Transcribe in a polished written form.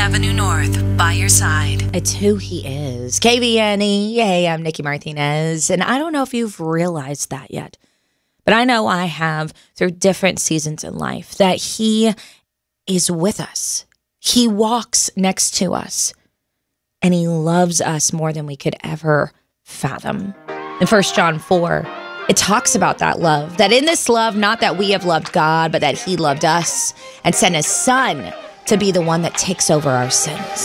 Avenue North, by your side. It's who he is. KBNE. Hey, I'm Nikki Martinez. And I don't know if you've realized that yet, but I know I have through different seasons in life that he is with us. He walks next to us and he loves us more than we could ever fathom. In 1 John 4, it talks about that love, that in this love, not that we have loved God, but that he loved us and sent his son to be the one that takes over our sins.